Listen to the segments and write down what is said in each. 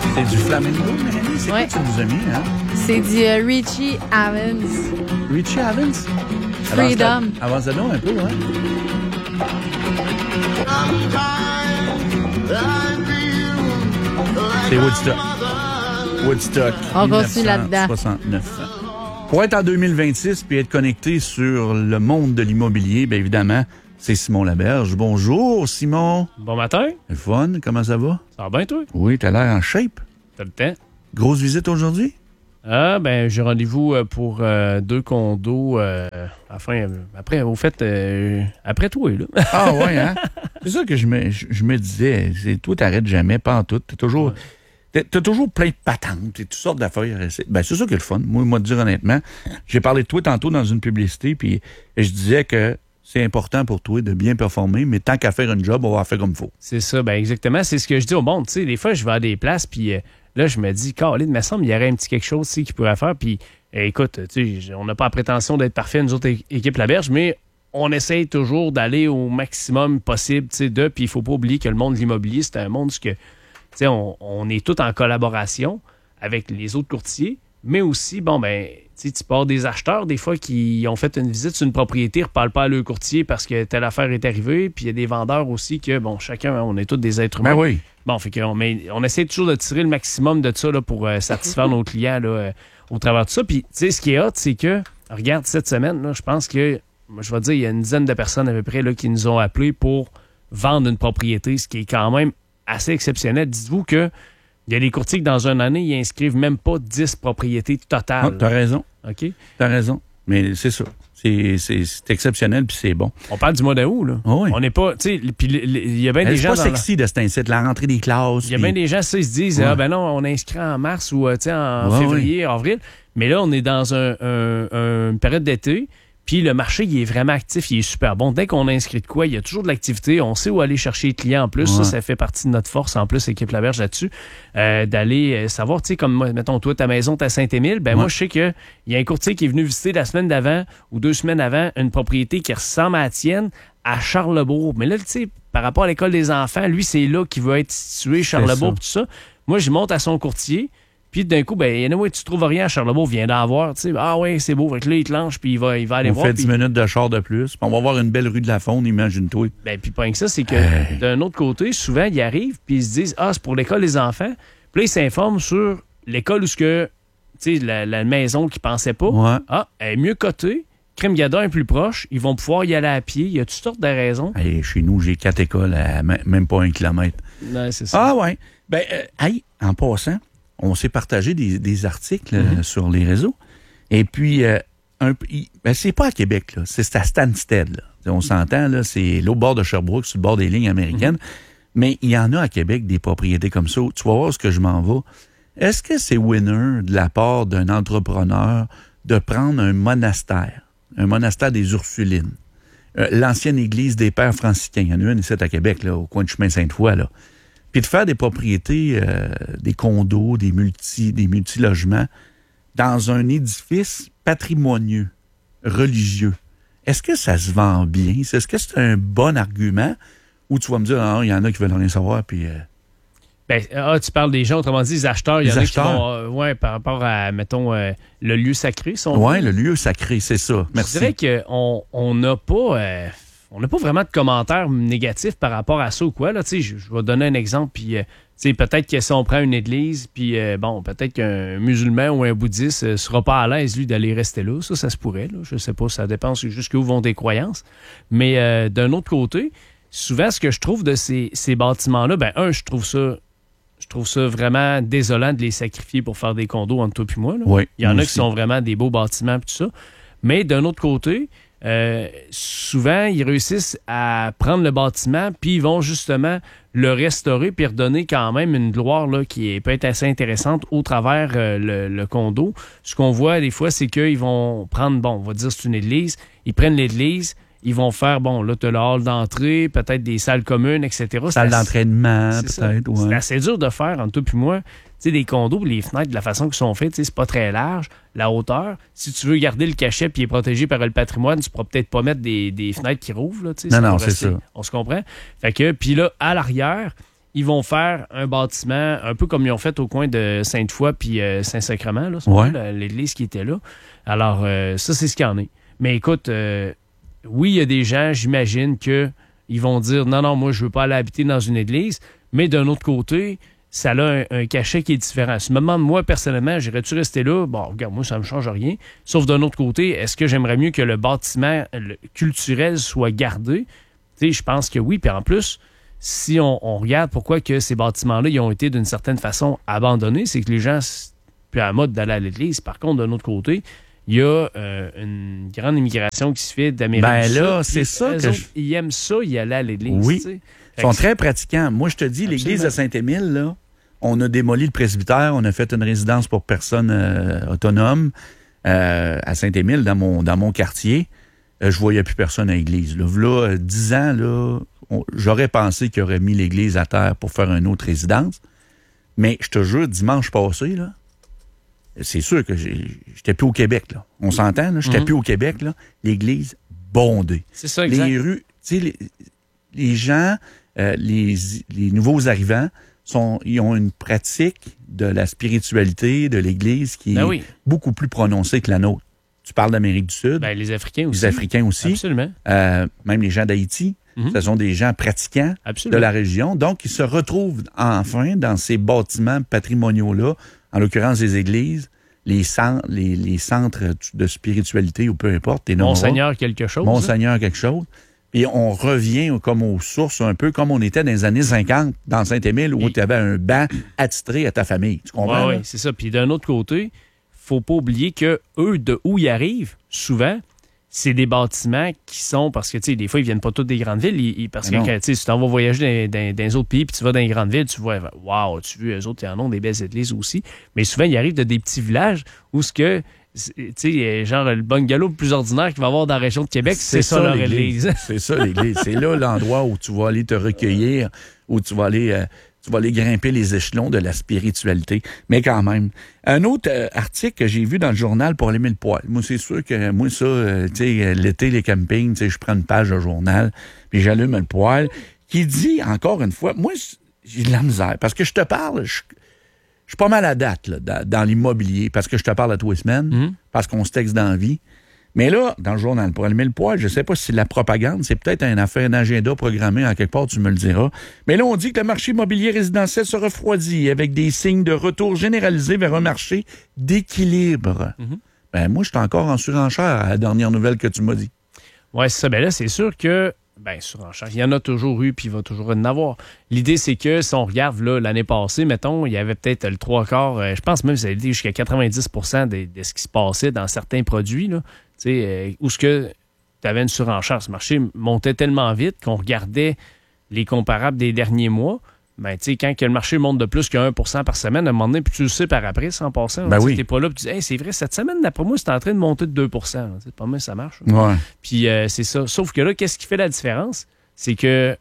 C'est du flamingo, Mélanie? C'est quoi que tu nous as mis, hein? C'est du Richie Havens. Richie Havens? Freedom. Avance-le un peu, hein? C'est Woodstock. Woodstock. On continue là-dedans. 1969. Pour être en 2026 puis être connecté sur le monde de l'immobilier, bien évidemment, c'est Simon Laberge. Bonjour, Simon. Bon matin. Le fun, comment ça va? Ça va bien, toi? Oui, t'as l'air en shape. T'as le temps? Grosse visite aujourd'hui? J'ai rendez-vous pour 2 condos après toi, là. Ah ouais, hein? C'est ça que je me disais. Toi, t'arrêtes jamais, pas en tout. T'as toujours plein de patentes et toutes sortes d'affaires. Ben, c'est ça qui est le fun. Moi, te dire honnêtement, j'ai parlé de toi tantôt dans une publicité, puis je disais que c'est important pour toi de bien performer, mais tant qu'à faire un job, on va faire comme il faut. C'est ça, ben exactement. C'est ce que je dis au monde. Tu sais, des fois, je vais à des places, puis là, je me dis, Caroline, il me semble qu'il y aurait un petit quelque chose ici qu'il pourrait faire. Puis, écoute, tu sais, on n'a pas la prétention d'être parfait, nous autres, équipe Laberge, mais on essaye toujours d'aller au maximum possible, tu sais, puis il faut pas oublier que le monde de l'immobilier, c'est un monde où on est tous en collaboration avec les autres courtiers, mais aussi, tu pars des acheteurs, des fois, qui ont fait une visite sur une propriété, ne reparlent pas à leur courtier parce que telle affaire est arrivée, puis il y a des vendeurs aussi que, chacun, on est tous des êtres humains. Ben oui. Bon, fait on essaie toujours de tirer le maximum de ça là, pour satisfaire nos clients là, au travers de ça. Puis, tu sais, ce qui est hot, c'est que, regarde, cette semaine, là, je pense que, je vais dire, il y a une dizaine de personnes à peu près là, qui nous ont appelés pour vendre une propriété, ce qui est quand même assez exceptionnel. Dites-vous que il y a des courtiers qui, dans une année, ils inscrivent même pas 10 propriétés totales. Ah, t'as raison. OK? T'as raison. Mais c'est ça. C'est exceptionnel, puis c'est bon. On parle du mois d'août, là. Oh oui. On n'est pas... Tu sais, puis il y a bien des gens... C'est pas sexy de cet incite, la rentrée des classes. Il y a bien des gens, ça, ils se disent, non, on inscrit en mars ou en février, avril. Mais là, on est dans une période d'été. Puis le marché, il est vraiment actif, il est super bon. Dès qu'on a inscrit de quoi, il y a toujours de l'activité. On sait où aller chercher les clients en plus. Ouais. Ça fait partie de notre force en plus, équipe Laberge là-dessus, d'aller savoir, tu sais, comme, mettons, toi, ta maison, t'es à Saint-Émile. Ben moi, je sais qu'il y a un courtier qui est venu visiter la semaine d'avant ou 2 semaines avant une propriété qui ressemble à la tienne à Charlesbourg. Mais là, tu sais, par rapport à l'école des enfants, lui, c'est là qu'il veut être situé, Charlesbourg, tout ça. Moi, je monte à son courtier. Puis d'un coup, tu trouves rien à Charlesbourg, viens d'en voir. Tu sais, ah ouais, c'est beau. Fait que là, il te lance, puis il va aller voir. On fait 10 minutes de char de plus. Puis on va voir une belle rue de la Faune, imagine-toi. Puis pas que ça, c'est que d'un autre côté, souvent, ils arrivent, puis ils se disent, c'est pour l'école des enfants. Puis là, ils s'informent sur l'école où la maison qu'ils pensaient pas. Ouais. Elle est mieux cotée. Crème Gada est plus proche. Ils vont pouvoir y aller à pied. Il y a toutes sortes de raisons. Hey, chez nous, j'ai 4 écoles à même pas 1 kilomètre. Ouais, c'est ça. Ah ouais. En passant, on s'est partagé des articles sur les réseaux. Et puis, c'est pas à Québec, là. C'est à Stansted, là. On s'entend, là, c'est l'autre bord de Sherbrooke, sur le bord des lignes américaines. Mais il y en a à Québec des propriétés comme ça. Tu vas voir où je m'en vais. Est-ce que c'est winner de la part d'un entrepreneur de prendre un monastère des Ursulines, l'ancienne église des Pères franciscains, il y en a une ici à Québec, là, au coin de chemin Sainte-Foy, là, puis de faire des propriétés, des condos, des multi-logements dans un édifice patrimonieux, religieux. Est-ce que ça se vend bien? Est-ce que c'est un bon argument? Ou tu vas me dire, il y en a qui veulent rien savoir, puis... tu parles des gens, autrement dit, les acheteurs. Il y en a qui vont, par rapport à, mettons, le lieu sacré. Oui, le lieu sacré, c'est ça. Merci. Je dirais qu'on n'a pas... on n'a pas vraiment de commentaires négatifs par rapport à ça ou quoi. Là, je vais donner un exemple. Puis, peut-être que si on prend une église, puis peut-être qu'un musulman ou un bouddhiste ne sera pas à l'aise, lui, d'aller rester là. Ça se pourrait. Là. Je sais pas, ça dépend jusqu'où vont tes croyances. Mais d'un autre côté, souvent, ce que je trouve de ces bâtiments-là, je trouve ça vraiment désolant de les sacrifier pour faire des condos entre toi et moi. Là. Oui, il y en a qui sont vraiment des beaux bâtiments et tout ça. Mais d'un autre côté... souvent, ils réussissent à prendre le bâtiment puis ils vont justement le restaurer puis redonner quand même une gloire là, qui peut être assez intéressante au travers le condo. Ce qu'on voit des fois, c'est qu'ils vont prendre, on va dire c'est une église, ils prennent l'église, ils vont faire, là, tu as le hall d'entrée, peut-être des salles communes, etc. Salle d'entraînement, peut-être, ouais. C'est assez dur de faire, entre toi et moi. Tu sais, des condos, les fenêtres, de la façon qu'ils sont faites, c'est pas très large. La hauteur, si tu veux garder le cachet puis il est protégé par le patrimoine, tu pourras peut-être pas mettre des fenêtres qui rouvrent. Là, non, c'est ça. On se comprend? Fait que, puis là, à l'arrière, ils vont faire un bâtiment un peu comme ils ont fait au coin de Sainte-Foy puis Saint-Sacrement, là, l'église qui était là. Alors, ça, c'est ce qu'il y en est. Mais écoute, oui, il y a des gens, j'imagine, qu'ils vont dire « Non, moi, je veux pas aller habiter dans une église. » Mais d'un autre côté, ça a un cachet qui est différent. Si je me demande, moi, personnellement, j'irais-tu rester là? Bon, regarde, moi, ça me change rien. Sauf d'un autre côté, est-ce que j'aimerais mieux que le bâtiment culturel soit gardé? Tu sais, je pense que oui. Puis en plus, si on regarde pourquoi que ces bâtiments-là ils ont été d'une certaine façon abandonnés, c'est que les gens sont plus à la mode d'aller à l'église. Par contre, d'un autre côté, il y a une grande immigration qui se fait d'Amérique du Sud. Là, c'est ça que ils aiment ça, y aller à l'église. Oui, t'sais. Ils sont très pratiquants. Moi, je te dis, l'église de Saint-Émile, là, on a démoli le presbytère, on a fait une résidence pour personnes autonomes à Saint-Émile, dans mon quartier. Je voyais plus personne à l'église. Là, 10 ans, là, j'aurais pensé qu'il aurait mis l'église à terre pour faire une autre résidence. Mais je te jure, dimanche passé, là, c'est sûr que j'étais plus au Québec. Là. On s'entend, là? J'étais plus au Québec. Là. L'église bondée. C'est ça, exact. Les rues, tu sais, les gens, les nouveaux arrivants, ils ont une pratique de la spiritualité de l'Église qui est beaucoup plus prononcée que la nôtre. Tu parles d'Amérique du Sud. Ben, les Africains aussi. Les Africains aussi. Absolument. Même les gens d'Haïti. Ce sont des gens pratiquants de la région. Donc, ils se retrouvent enfin dans ces bâtiments patrimoniaux-là, en l'occurrence les églises, les centres de spiritualité ou peu importe. Monseigneur quelque chose. Monseigneur quelque chose. Et on revient comme aux sources, un peu comme on était dans les années 50, dans Saint-Émile, où tu avais un banc attitré à ta famille. Tu comprends? Oui, c'est ça. Puis d'un autre côté, faut pas oublier que eux, de où ils arrivent, souvent, c'est des bâtiments qui sont, parce que, tu sais, des fois, ils viennent pas tous des grandes villes, parce que, tu sais, si tu t'en vas voyager dans les autres pays, puis tu vas dans les grandes villes, tu vois, waouh, tu vois, eux autres, ils en ont des belles églises aussi. Mais souvent, ils arrivent de des petits villages où ce que, tu sais, genre le bungalow le plus ordinaire qu'il va y avoir dans la région de Québec, c'est ça leur église. C'est ça l'église. C'est là l'endroit où tu vas aller te recueillir, où tu vas aller grimper les échelons de la spiritualité. Mais quand même. Un autre article que j'ai vu dans le journal pour allumer le poêle. Moi, c'est sûr que moi, ça, tu sais, l'été, les campings, tu sais, je prends une page de journal, puis j'allume le poêle, qui dit, encore une fois, moi, j'ai de la misère. Parce que je te parle, je suis pas mal à date là, dans l'immobilier, parce que je te parle à tous les semaines, parce qu'on se texte dans la vie. Mais là, dans le journal, pour allumer le poêle, je sais pas si c'est de la propagande, c'est peut-être un agenda programmé en quelque part, tu me le diras. Mais là, on dit que le marché immobilier résidentiel se refroidit avec des signes de retour généralisé vers un marché d'équilibre. Ben, moi, je suis encore en surenchère à la dernière nouvelle que tu m'as dit. Oui, c'est ça. Ben là, c'est sûr que surenchère, il y en a toujours eu, puis il va toujours en avoir. L'idée, c'est que si on regarde là, l'année passée, mettons, il y avait peut-être le 3/4, je pense même que ça a été jusqu'à 90% de ce qui se passait dans certains produits, là, où ce que tu avais une surenchère. Ce marché montait tellement vite qu'on regardait les comparables des derniers mois. Ben, tu sais, quand le marché monte de plus que 1% par semaine, à un moment donné, puis tu le sais par après, sans passer, t'es pas là, puis tu dis, hey, c'est vrai, cette semaine, d'après moi, c'est en train de monter de 2%. C'est pas mal, ça marche. Ouais. Puis c'est ça. Sauf que là, qu'est-ce qui fait la différence? C'est que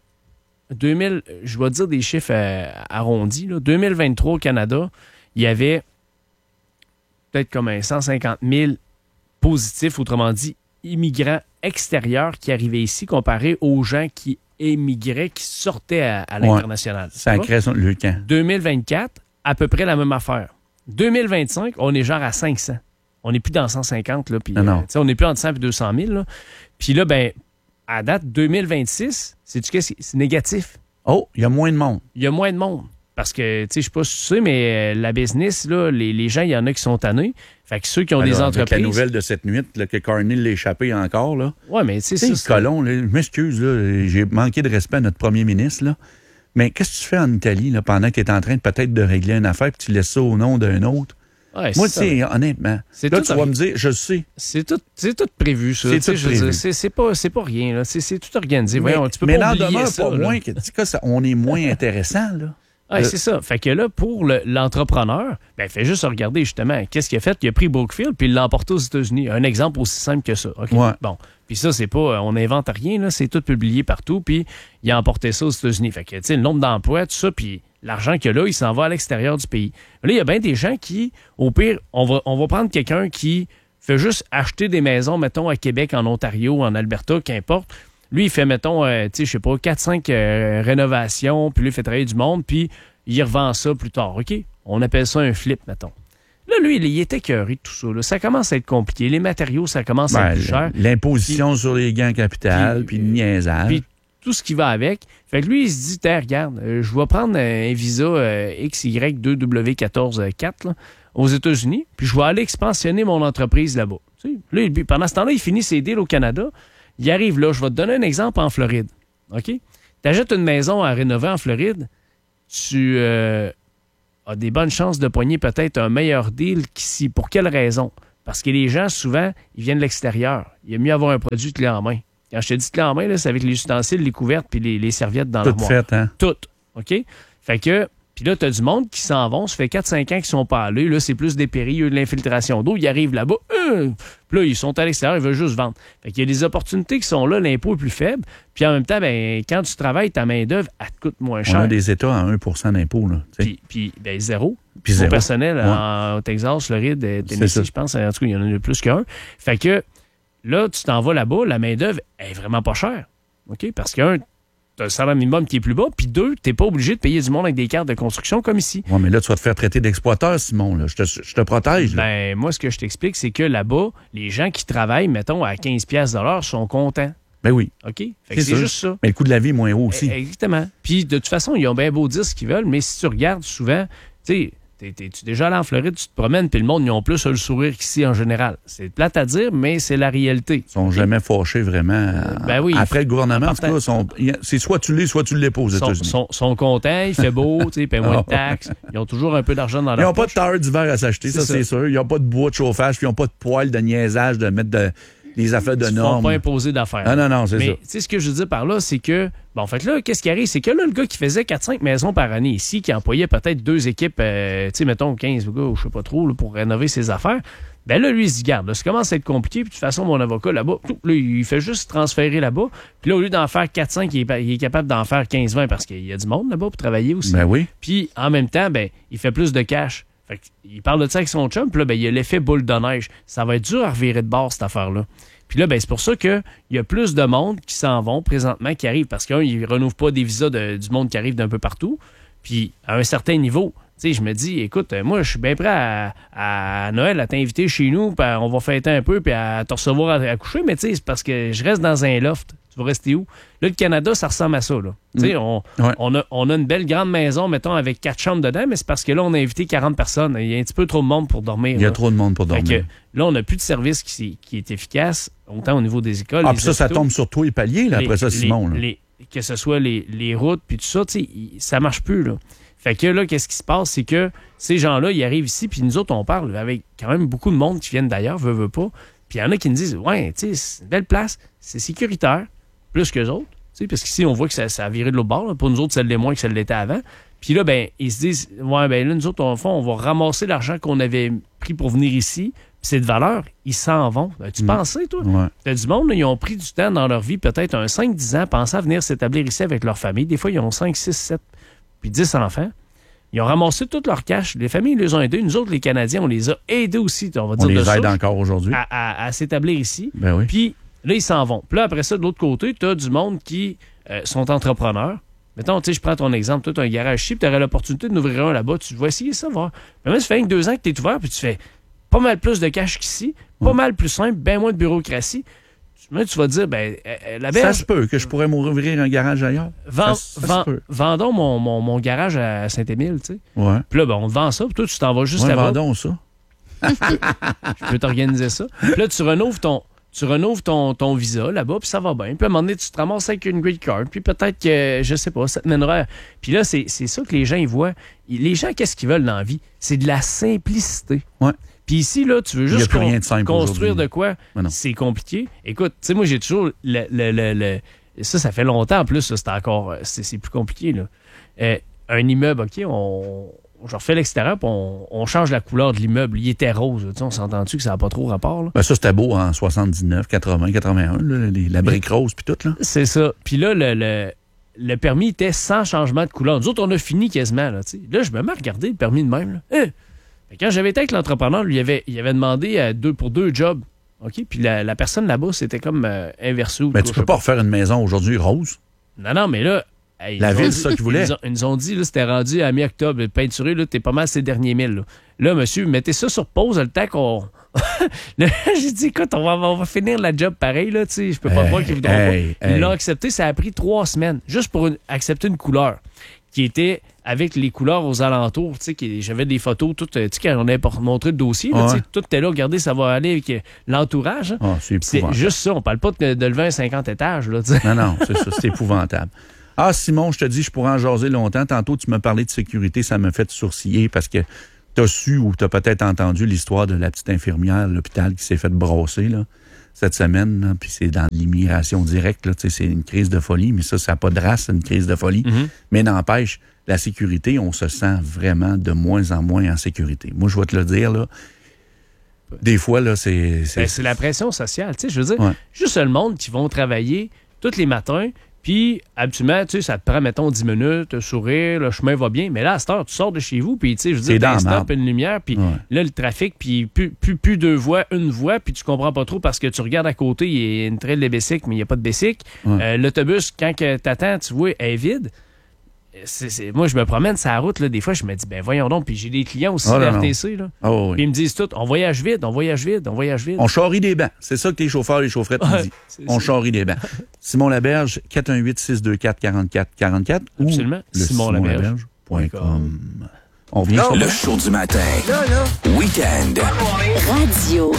je vais dire des chiffres arrondis, là, 2023 au Canada, il y avait peut-être comme 150 000 positifs, autrement dit, immigrants extérieurs qui arrivaient ici comparé aux gens qui émigraient, qui sortaient à l'international. Ça crée le camp. 2024, à peu près la même affaire. 2025, on est genre à 500. On n'est plus dans 150, là. Puis, on n'est plus entre 100 et 200 000, là. Puis là, ben, à date 2026, c'est négatif. Oh, il y a moins de monde. Il y a moins de monde. Parce que, tu sais, je sais pas si tu sais, mais la business, là, les gens, il y en a qui sont tannés. Fait que ceux qui ont des entreprises... Avec la nouvelle de cette nuit, là, que Carney l'a échappé encore, là. Ouais, mais tu sais, ça... Colomb, là, je m'excuse, là, j'ai manqué de respect à notre premier ministre, là. Mais qu'est-ce que tu fais en Italie, là, pendant que tu es en train peut-être de régler une affaire, puis tu laisses ça au nom d'un autre? Ouais, moi, tu sais, honnêtement, là, tu vas me dire, je sais. C'est tout prévu, ça. C'est tout prévu. C'est pas rien, là. C'est tout organisé. Voyons, tu peux mais pas n'en oublier demeure ça, pas moins que, on est moins intéressant, là. Ouais, c'est ça. Fait que là, pour l'entrepreneur, ben, fait juste regarder justement qu'est-ce qu'il a fait. Il a pris Brookfield puis il l'a emporté aux États-Unis. Un exemple aussi simple que ça. Okay? Ouais. Bon. Puis ça, c'est pas, on n'invente rien, là. C'est tout publié partout. Puis il a emporté ça aux États-Unis. Fait que, tu sais, le nombre d'emplois, tout ça, puis l'argent qu'il a là, il s'en va à l'extérieur du pays. Là, il y a bien des gens qui, au pire, on va prendre quelqu'un qui fait juste acheter des maisons, mettons, à Québec, en Ontario, en Alberta, qu'importe. Lui, il fait, mettons, je sais pas, 4-5 rénovations, puis lui, il fait travailler du monde, puis il revend ça plus tard, OK? On appelle ça un flip, mettons. Là, lui, il était écœuré de tout ça. Là. Ça commence à être compliqué. Les matériaux, ça commence à être plus cher. L'imposition sur les gains capital, puis le niaisage. Puis tout ce qui va avec. Fait que lui, il se dit, regarde, je vais prendre un visa XY2W144 là, aux États-Unis, puis je vais aller expansionner mon entreprise là-bas. Tu sais, là, pendant ce temps-là, il finit ses deals au Canada. Il arrive là. Je vais te donner un exemple en Floride. OK? Tu achètes une maison à rénover en Floride, tu a des bonnes chances de pogner peut-être un meilleur deal qu'ici. Pour quelle raison? Parce que les gens, souvent, ils viennent de l'extérieur. Il est mieux avoir un produit clé en main. Quand je te dis clé en main, là, c'est avec les ustensiles, les couvertes puis les serviettes dans l'armoire. Tout fait, hein? Tout. OK? Fait que, puis là, tu as du monde qui s'en vont. Ça fait 4-5 ans qu'ils sont pas allés. Là, c'est plus des périls, de l'infiltration d'eau. Ils arrivent là-bas. Puis là, ils sont à l'extérieur. Ils veulent juste vendre. Fait qu'il y a des opportunités qui sont là. L'impôt est plus faible. Puis en même temps, ben, quand tu travailles, ta main-d'œuvre, elle te coûte moins cher. On a des États à 1 % d'impôt. Là, puis ben, zéro. Puis zéro. Au personnel, au Texas, Floride, Tennessee, je pense. En tout cas, il y en a plus qu'un. Fait que là, tu t'en vas là-bas. La main-d'œuvre est vraiment pas chère. OK? Parce qu'un, tu as un salaire minimum qui est plus bas, puis deux, tu n'es pas obligé de payer du monde avec des cartes de construction comme ici. Oui, mais là, tu vas te faire traiter d'exploiteur, Simon. Là. Je te protège. Là. Ben, moi, ce que je t'explique, c'est que là-bas, les gens qui travaillent, mettons, à 15$ sont contents. Ben oui. OK? Fait que c'est juste ça. Mais le coût de la vie est moins haut aussi. Exactement. Puis, de toute façon, ils ont bien beau dire ce qu'ils veulent, mais si tu regardes souvent, tu sais, t'es-tu déjà allé en Floride, tu te promènes, puis le monde, ils ont plus le sourire qu'ici en général. C'est plate à dire, mais c'est la réalité. Ils sont jamais fâchés vraiment. Ben oui. Après le gouvernement, en tout cas, c'est soit tu l'es, soit tu l'es pas aux États-Unis. Ils sont contents, il fait beau, ils paient moins de taxes. Ils ont toujours un peu d'argent dans leur Ils n'ont pas poche. de tailleur d'hiver à s'acheter, ça c'est sûr. Ils n'ont pas de bois de chauffage, puis ils n'ont pas de poêle de niaisage de mettre des affaires de normes. Ils ne font pas imposer d'affaires. Non, c'est ça. Mais tu sais, ce que je veux dire par là, c'est que, bon, en fait, là, qu'est-ce qui arrive? C'est que là, le gars qui faisait 4-5 maisons par année ici, qui employait peut-être 2 équipes, tu sais, mettons 15 gars, ou je sais pas trop, là, pour rénover ses affaires, ben là, lui, il se dit, garde, là, ça commence à être compliqué, puis de toute façon, mon avocat là-bas, là, il fait juste transférer là-bas, puis là, au lieu d'en faire 4-5, il est capable d'en faire 15-20 parce qu'il y a du monde là-bas pour travailler aussi. Ben oui. Puis, en même temps, ben, il fait plus de cash. Fait il parle de ça avec son chum, puis là, ben, il y a l'effet boule de neige. Ça va être dur à revirer de bord, cette affaire-là. Puis là, ben, c'est pour ça qu'il y a plus de monde qui s'en vont présentement, qui arrivent, parce qu'un, ils ne renouvelent pas des visas du monde qui arrive d'un peu partout. Puis, à un certain niveau, tu sais, je me dis, écoute, moi, je suis bien prêt à Noël à t'inviter chez nous, puis on va fêter un peu, puis à te recevoir à coucher, mais tu sais, c'est parce que je reste dans un loft. Tu vas rester où? Là, le Canada, ça ressemble à ça, là. Tu sais, on a une belle grande maison, mettons, avec 4 chambres dedans, mais c'est parce que là, on a invité 40 personnes. Il y a un petit peu trop de monde pour dormir. Il y a trop de monde pour dormir. Fait que, là, on n'a plus de service qui est efficace, autant au niveau des écoles. Ah, puis ça tombe sur toi et palier, là, après ça, Simon. Que ce soit les routes, puis tout ça, tu sais, ça marche plus, là. Fait que là, qu'est-ce qui se passe? C'est que ces gens-là, ils arrivent ici, puis nous autres, on parle avec quand même beaucoup de monde qui viennent d'ailleurs, veut pas. Puis il y en a qui nous disent, ouais, tu sais, c'est une belle place, c'est sécuritaire, plus qu'eux autres. Parce qu'ici, on voit que ça a viré de l'autre bord. Là. Pour nous autres, ça l'est moins que ça l'était avant. Puis là, ben, ils se disent, ouais, ben là, nous autres, on va ramasser l'argent qu'on avait pris pour venir ici. Puis c'est de valeur, ils s'en vont. Tu pensais, toi? Ouais. T'as du monde, là, ils ont pris du temps dans leur vie, peut-être un 5-10 ans, pensant à venir s'établir ici avec leur famille. Des fois, ils ont 5, 6, 7, puis 10 enfants. Ils ont ramassé tout leur cash. Les familles les ont aidés. Nous autres, les Canadiens, on les a aidés aussi, on va dire les aide encore aujourd'hui. À s'établir ici. Ben oui. Puis là, ils s'en vont. Puis là, après ça, de l'autre côté, tu as du monde qui sont entrepreneurs. Mettons, tu sais, je prends ton exemple. Toi, tu as un garage ici, puis tu aurais l'opportunité d'ouvrir un là-bas. Tu vas essayer ça, voir. Mais même, ça fait 2 ans que tu es ouvert, puis tu fais pas mal plus de cash qu'ici, pas mal plus simple, bien moins de bureaucratie. Là, tu vas te dire, ben, la berge... Ça se peut que je pourrais m'ouvrir un garage ailleurs. Vendons mon garage à Saint-Émile, tu sais. Ouais. Puis là, ben, on te vend ça, puis toi, tu t'en vas juste là-bas. Vendons ça. Je peux t'organiser ça. Puis là, tu renouves ton visa là-bas, puis ça va bien. Puis à un moment donné, tu te ramasses avec une green card, puis peut-être que, je sais pas, ça te mènera... Puis là, c'est ça que les gens, ils voient. Les gens, qu'est-ce qu'ils veulent dans la vie? C'est de la simplicité. Ouais. Puis ici, là, tu veux juste construire de quoi? C'est compliqué. Écoute, tu sais, moi, j'ai toujours... Ça fait longtemps en plus, ça, c'est encore... C'est plus compliqué, là. Un immeuble, OK, je refais l'extérieur, puis on change la couleur de l'immeuble. Il était rose. Tu sais, on s'entend-tu que ça n'a pas trop rapport? Là? Ben ça, c'était beau en 79, 80, 81, là, la brique rose, puis tout. Là. C'est ça. Puis là, le permis était sans changement de couleur. Nous autres, on a fini quasiment. Là, là je me mets à regarder le permis de même. Là. Quand j'avais été avec l'entrepreneur, il avait demandé pour 2 jobs OK? Puis la personne là-bas, c'était comme inversé. Mais tu peux pas refaire une maison aujourd'hui rose. Non, mais là... Hey, la ville, c'est ça qu'ils voulaient. Ils nous ont dit, là, c'était rendu à mi-octobre. Peinturé, là, t'es pas mal ces derniers 1000. Là, monsieur, mettez ça sur pause le temps qu'on... Là, j'ai dit, écoute, on va finir la job pareil, là, tu sais, je peux pas croire qu'ils voudront pas. Ils l'ont accepté, ça a pris 3 semaines, juste pour accepter une couleur qui était avec les couleurs aux alentours, tu sais, j'avais des photos, toutes, tu sais, quand on avait montré le dossier, là, tout était là, regardez, ça va aller avec l'entourage. Hein. C'est juste ça, on parle pas de lever un 50 étages, là, tu sais. Non, c'est ça, c'est épouvantable. Ah, Simon, je te dis, je pourrais en jaser longtemps. Tantôt, tu m'as parlé de sécurité, ça m'a fait sourciller parce que tu as su ou tu as peut-être entendu l'histoire de la petite infirmière à l'hôpital qui s'est fait brasser là, cette semaine. Là, puis c'est dans l'immigration directe. Là, c'est une crise de folie, mais ça n'a pas de race, c'est une crise de folie. Mm-hmm. Mais n'empêche, la sécurité, on se sent vraiment de moins en moins en sécurité. Moi, je vais te le dire, là, des fois, là, c'est la pression sociale. Tu sais, je veux dire, juste le monde qui vont travailler tous les matins. Puis, habituellement, tu sais, ça te prend, mettons, 10 minutes, sourire, le chemin va bien. Mais là, à cette heure, tu sors de chez vous, puis, tu sais, je veux dire, t'as stop, une lumière, puis là, le trafic, puis plus 2 voies, une voie, puis tu comprends pas trop parce que tu regardes à côté, il y a une traîne de bicycle, mais il n'y a pas de bicycle. L'autobus, quand t'attends, tu vois, est vide. Moi, je me promène sur la route, là, des fois, je me dis, ben voyons donc, puis j'ai des clients aussi de RTC, là. Puis ils me disent tout, on voyage vite. On charrie des bancs. C'est ça que les chauffeurs, les chaufferettes nous disent. On charrie des bancs. Simon Laberge, 418-624-4444 Absolument. Ou le simonlaberge.com. On vient sur le show du matin. Week-end. Radio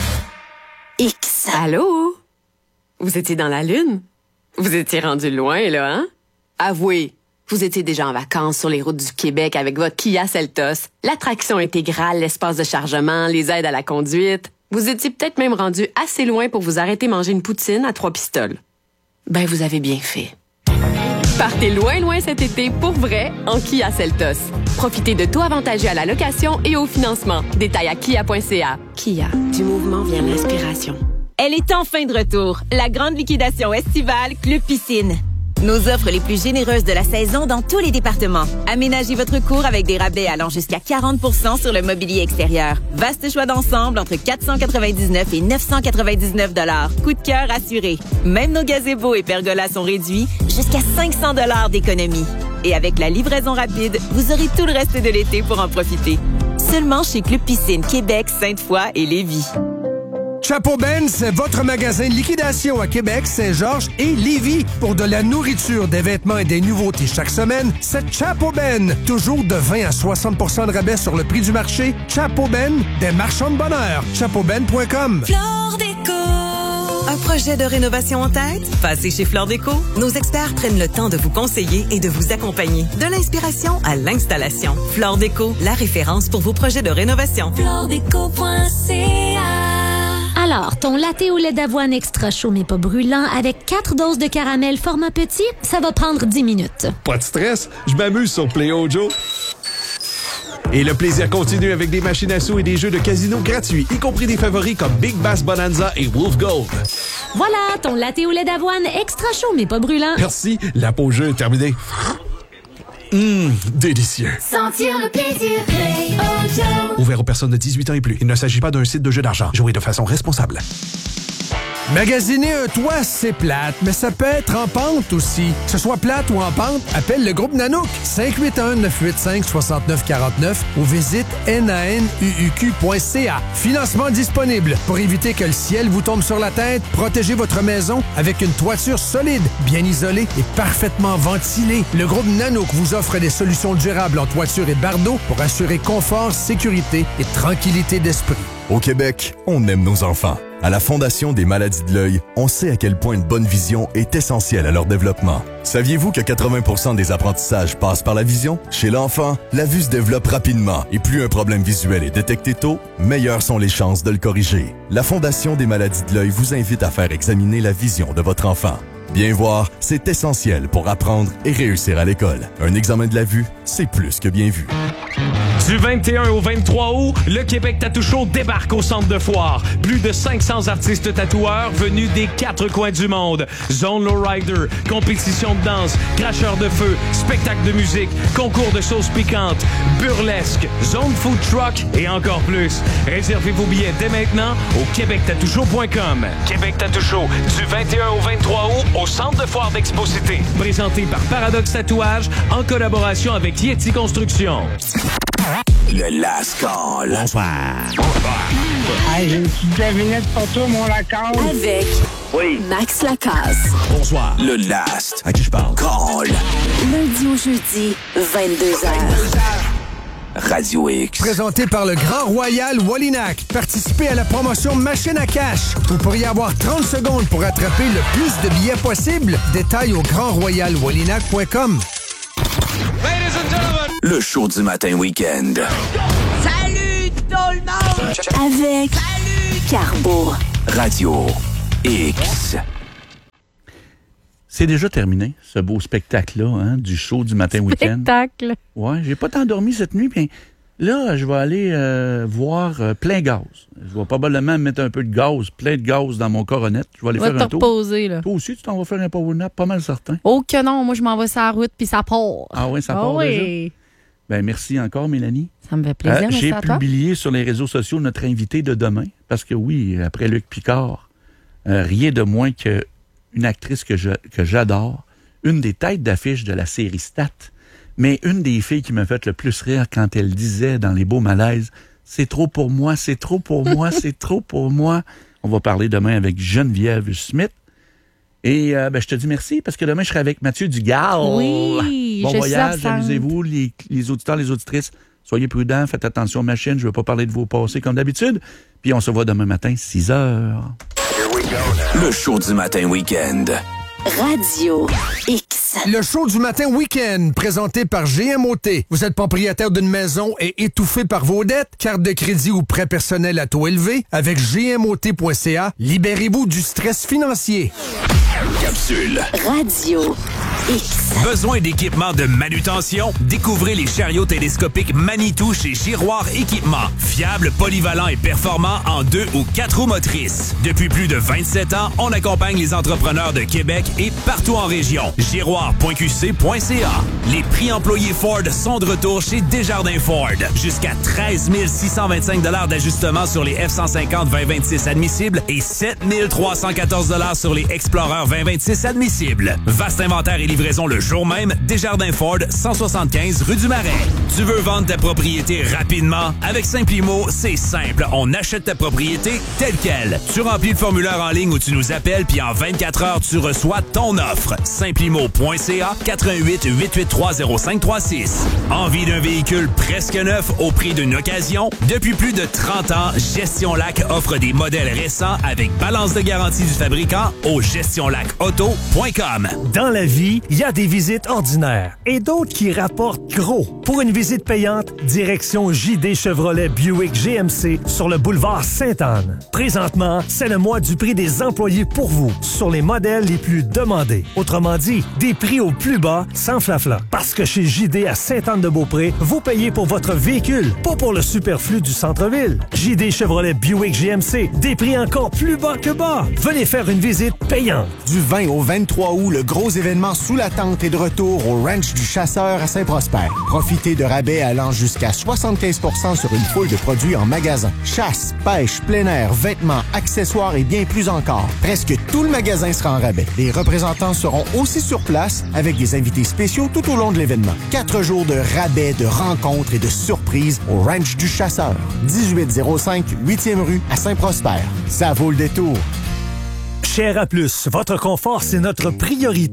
X. Allô? Vous étiez dans la Lune? Vous étiez rendu loin, là, hein? Avouez. Vous étiez déjà en vacances sur les routes du Québec avec votre Kia Seltos, l'attraction intégrale, l'espace de chargement, les aides à la conduite. Vous étiez peut-être même rendu assez loin pour vous arrêter manger une poutine à 3 pistoles. Ben, vous avez bien fait. Partez loin cet été pour vrai en Kia Seltos. Profitez de taux avantageux à la location et au financement. Détails à kia.ca. Kia, du mouvement vient l'inspiration. Elle est enfin de retour. La grande liquidation estivale Club Piscine. Nos offres les plus généreuses de la saison dans tous les départements. Aménagez votre cour avec des rabais allant jusqu'à 40% sur le mobilier extérieur. Vaste choix d'ensemble entre 499 et 999 $. Coup de cœur assuré. Même nos gazebos et pergolas sont réduits jusqu'à 500 $ d'économie. Et avec la livraison rapide, vous aurez tout le reste de l'été pour en profiter. Seulement chez Club Piscine Québec, Sainte-Foy et Lévis. Chapeau Ben, c'est votre magasin de liquidation à Québec, Saint-Georges et Lévis. Pour de la nourriture, des vêtements et des nouveautés chaque semaine, c'est Chapeau Ben. Toujours de 20 à 60% de rabais sur le prix du marché. Chapeau Ben, des marchands de bonheur. chapeauben.com. Flore Déco. Un projet de rénovation en tête? Passez chez Flore Déco. Nos experts prennent le temps de vous conseiller et de vous accompagner. De l'inspiration à l'installation. Flore Déco, la référence pour vos projets de rénovation. floredéco.ca. Alors, ton latte au lait d'avoine extra chaud mais pas brûlant avec 4 doses de caramel format petit, ça va prendre 10 minutes. Pas de stress, je m'amuse sur Play Ojo. Et le plaisir continue avec des machines à sous et des jeux de casino gratuits, y compris des favoris comme Big Bass Bonanza et Wolf Gold. Voilà, ton latte au lait d'avoine extra chaud mais pas brûlant. Merci, la pause jeu est terminée. Délicieux. Sentir le plaisir, Play Ojo. Ouvert aux personnes de 18 ans et plus. Il ne s'agit pas d'un site de jeu d'argent. Jouez de façon responsable. Magasiner un toit, c'est plate, mais ça peut être en pente aussi. Que ce soit plate ou en pente, appelle le groupe Nanook. 581-985-6949 ou visite nanuq.ca. Financement disponible. Pour éviter que le ciel vous tombe sur la tête, protégez votre maison avec une toiture solide, bien isolée et parfaitement ventilée. Le groupe Nanook vous offre des solutions durables en toiture et bardeaux pour assurer confort, sécurité et tranquillité d'esprit. Au Québec, on aime nos enfants. À la Fondation des maladies de l'œil, on sait à quel point une bonne vision est essentielle à leur développement. Saviez-vous que 80% des apprentissages passent par la vision? Chez l'enfant, la vue se développe rapidement et plus un problème visuel est détecté tôt, meilleures sont les chances de le corriger. La Fondation des maladies de l'œil vous invite à faire examiner la vision de votre enfant. Bien voir, c'est essentiel pour apprendre et réussir à l'école. Un examen de la vue, c'est plus que bien vu. Du 21 au 23 août, le Québec Tattoo Show débarque au centre de foire. Plus de 500 artistes tatoueurs venus des 4 coins du monde. Zone Lowrider, compétition de danse, cracheur de feu, spectacle de musique, concours de sauces piquantes, burlesque, zone food truck et encore plus. Réservez vos billets dès maintenant au québectatoueshow.com. Québec Tattoo Show, du 21 au 23 août au centre de foire d'Expo-Cité. Présenté par Paradoxe Tatouage en collaboration avec Yeti Construction. Le Last Call. Bonsoir. Hey, j'ai une petite devinette pour toi, mon Lacasse. Avec Max Lacasse. Bonsoir. Le Last. À qui je parle? Call. Lundi au jeudi, 22h. Radio X. Présenté par le Grand Royal Wallinac. Participez à la promotion Machine à cash. Vous pourriez avoir 30 secondes pour attraper le plus de billets possible. Détails au grandroyalwallinac.com. Le show du matin week-end. Salut tout le monde! Avec Carbo. Radio X. C'est déjà terminé, ce beau spectacle-là, hein, du show du matin week-end. Spectacle. Ouais, j'ai pas tant dormi cette nuit, puis là, je vais aller voir plein gaz. Je vais probablement mettre un peu de gaz, plein de gaz dans mon coronette. Je vais aller faire un tour. Reposer, là. Toi aussi, tu t'en vas faire un power nap, pas mal certain. Oh que non, moi je m'en vais sur la route puis ça part. Ah oui, ça part déjà? Ben merci encore, Mélanie. Ça me fait plaisir, merci j'ai à toi. publié sur les réseaux sociaux notre invité de demain, parce que oui, après Luc Picard, rien de moins qu'une actrice que j'adore, une des têtes d'affiche de la série Stat, mais une des filles qui m'a fait le plus rire quand elle disait dans Les Beaux Malaises, « C'est trop pour moi, c'est trop pour moi, c'est trop pour moi ». On va parler demain avec Geneviève Smith. Et je te dis merci, parce que demain, je serai avec Mathieu Dugal. Oui, bon je voyage, suis absente. amusez-vous, les auditeurs, les auditrices. Soyez prudents, faites attention aux machines. Je ne veux pas parler de vos passés comme d'habitude. Puis on se voit demain matin, 6 heures. Le show du matin week-end. Radio X. Le show du matin week-end, présenté par GMOT. Vous êtes propriétaire d'une maison et étouffé par vos dettes? Carte de crédit ou prêt personnel à taux élevé? Avec GMOT.ca, libérez-vous du stress financier. Capsule. Radio X. Besoin d'équipements de manutention? Découvrez les chariots télescopiques Manitou chez Giroir Équipement. Fiables, polyvalents et performants en 2 ou 4 roues motrices. Depuis plus de 27 ans, on accompagne les entrepreneurs de Québec et partout en région. Giroir.qc.ca. Les prix employés Ford sont de retour chez Desjardins Ford. Jusqu'à 13 625 $ d'ajustement sur les F-150 2026 admissibles et 7 314 $ sur les Explorer 2026 admissibles. Vaste inventaire et livraison le jour même. Desjardins Ford, 175 rue du Marais. Tu veux vendre ta propriété rapidement? Avec Simplimo, c'est simple. On achète ta propriété telle quelle. Tu remplis le formulaire en ligne où tu nous appelles, puis en 24 heures, tu reçois ton offre. Simplimo.ca, 88 883 0536. Envie d'un véhicule presque neuf au prix d'une occasion? Depuis plus de 30 ans, Gestion Lac offre des modèles récents avec balance de garantie du fabricant au gestionlacauto.com. Dans la vie, il y a des visites ordinaires et d'autres qui rapportent gros. Pour une visite payante, direction JD Chevrolet Buick GMC sur le boulevard Sainte-Anne. Présentement, c'est le mois du prix des employés pour vous sur les modèles les plus demandés. Autrement dit, des prix au plus bas sans flafla. Parce que chez JD à Sainte-Anne-de-Beaupré, vous payez pour votre véhicule, pas pour le superflu du centre-ville. JD Chevrolet Buick GMC, des prix encore plus bas que bas. Venez faire une visite payante. Du 20 au 23 août, le gros événement Sous la tente est de retour au Ranch du Chasseur à Saint-Prosper. Profitez de rabais allant jusqu'à 75% sur une foule de produits en magasin. Chasse, pêche, plein air, vêtements, accessoires et bien plus encore. Presque tout le magasin sera en rabais. Les représentants seront aussi sur place avec des invités spéciaux tout au long de l'événement. 4 jours de rabais, de rencontres et de surprises au Ranch du Chasseur. 1805 8e rue à Saint-Prosper. Ça vaut le détour. Cher à plus, votre confort, c'est notre priorité.